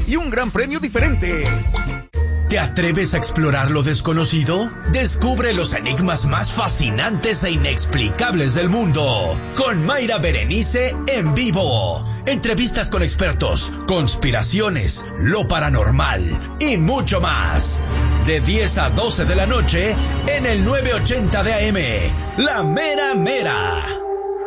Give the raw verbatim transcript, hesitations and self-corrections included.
y un gran premio diferente. ¿Te atreves a explorar lo desconocido? Descubre los enigmas más fascinantes e inexplicables del mundo con Mayra Berenice en vivo. Entrevistas con expertos, conspiraciones, lo paranormal y mucho más. De diez a doce de la noche en el nueve ochenta de A M, La Mera Mera.